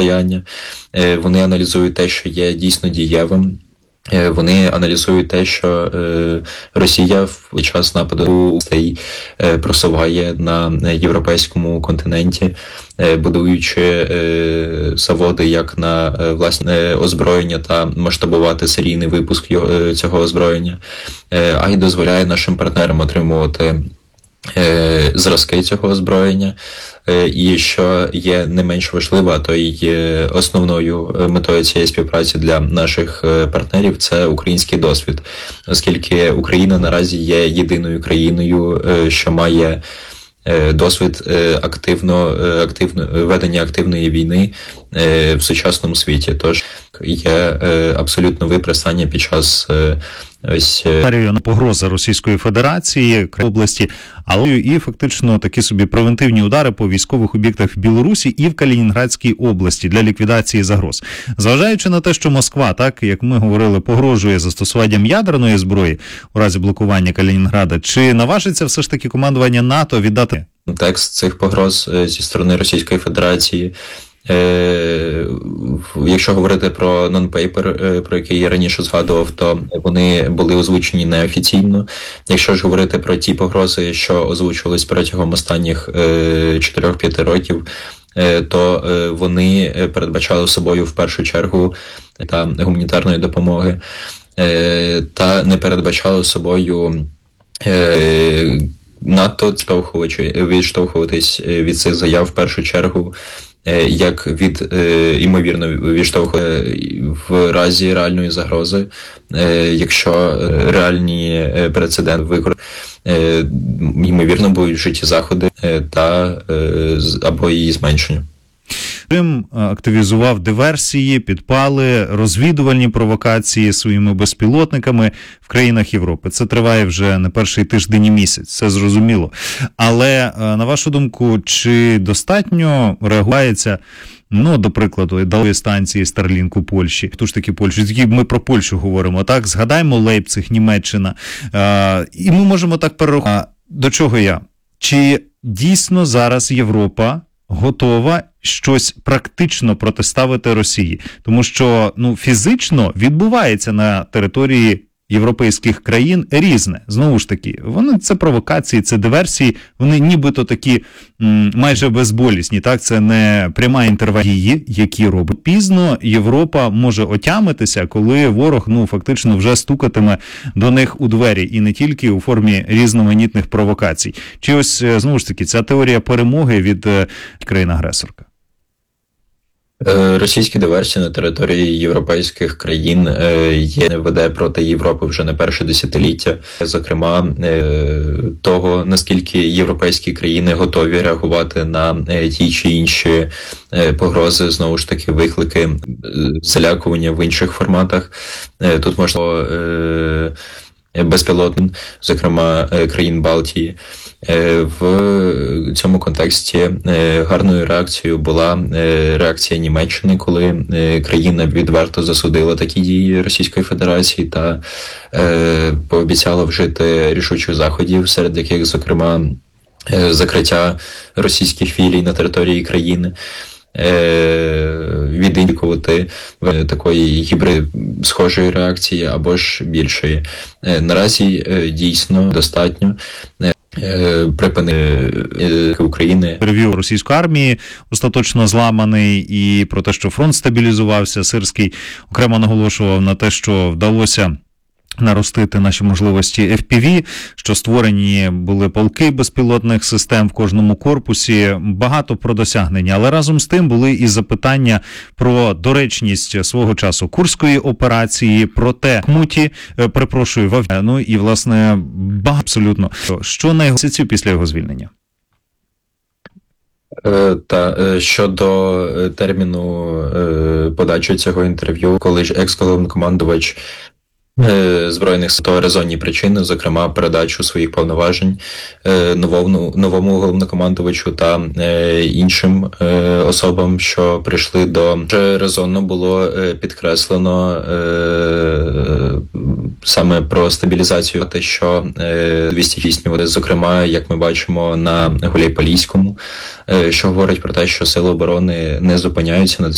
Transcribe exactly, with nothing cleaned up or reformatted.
протистояння. Вони аналізують те, що є дійсно дієвим. Вони аналізують те, що Росія в час нападу просуває на європейському континенті, будуючи заводи як на власне озброєння та масштабувати серійний випуск цього озброєння, а й дозволяє нашим партнерам отримувати зразки цього озброєння. І що є не менш важливо, а то й основною метою цієї співпраці для наших партнерів – це український досвід, оскільки Україна наразі є єдиною країною, що має досвід активно, активно ведення активної війни в сучасному світі. Тож є абсолютно випресання під час ось погроза Російської Федерації області, але і фактично такі собі превентивні удари по військових об'єктах в Білорусі і в Калінінградській області для ліквідації загроз. Зважаючи на те, що Москва, так як ми говорили, погрожує застосуванням ядерної зброї у разі блокування Калінінграда, чи наважиться все ж таки командування НАТО віддати текст цих погроз зі сторони Російської Федерації? Е, якщо говорити про нон-пейпер, про який я раніше згадував, то вони були озвучені неофіційно. Якщо ж говорити про ті погрози, що озвучувались протягом останніх е, чотирьох-п'яти років, е, то е, вони передбачали собою в першу чергу та гуманітарної допомоги, е, та не передбачали собою е, надто відштовхуватись від цих заяв в першу чергу, як від, ймовірно, відштовхує в разі реальної загрози, якщо реальні прецеденти використані, ймовірно, будуть вжиті заходи та або її зменшення. Крим активізував диверсії, підпали, розвідувальні провокації своїми безпілотниками в країнах Європи. Це триває вже не перший тиждень і місяць, це зрозуміло. Але, на вашу думку, чи достатньо реагується, ну, до прикладу, дали станції Starlink у Польщі, хто ж таки Польщі, ми про Польщу говоримо, так? Згадаємо Лейпциг, Німеччина, і ми можемо так перерахувати. До чого я? Чи дійсно зараз Європа готова щось практично протиставити Росії? Тому що, ну, фізично відбувається на території європейських країн різне. Знову ж таки, вони це провокації, це диверсії, вони нібито такі м, майже безболісні, так? Це не пряма інтервенції, які робить. Пізно Європа може отямитися, коли ворог, ну, фактично вже стукатиме до них у двері, і не тільки у формі різноманітних провокацій. Чи ось, знову ж таки, ця теорія перемоги від країн-агресорка? Російські диверсії на території європейських країн є, веде проти Європи вже не перше десятиліття. Зокрема, того, наскільки європейські країни готові реагувати на ті чи інші погрози, знову ж таки, виклики, залякування в інших форматах. Тут можна безпілотним, зокрема країн Балтії. В цьому контексті гарною реакцією була реакція Німеччини, коли країна відверто засудила такі дії Російської Федерації та пообіцяла вжити рішучих заходів, серед яких, зокрема, закриття російських філій на території країни, відіндикувати такої гібрид схожої реакції або ж більшої. Наразі дійсно достатньо припинити України. Перевів російської армії остаточно зламаний, і про те, що фронт стабілізувався. Сирський окремо наголошував на те, що вдалося наростити наші можливості еф пі ві, що створені були полки безпілотних систем в кожному корпусі, багато про досягнення. Але разом з тим були і запитання про доречність свого часу Курської операції, про те, Хмуті, перепрошую, в Авдіївці, ну і, власне, багато абсолютно. Що найголовніше після його звільнення? Та щодо терміну подачі цього інтерв'ю, коли ж екс-головнокомандувач Збройних сил, то резонні причини, зокрема передачу своїх повноважень новому, новому головнокомандувачу та іншим особам, що прийшли до... Резонно було підкреслено саме про стабілізацію, те, що двісті шість, зокрема, як ми бачимо на Гуляйполійському, що говорить про те, що сили оборони не зупиняються на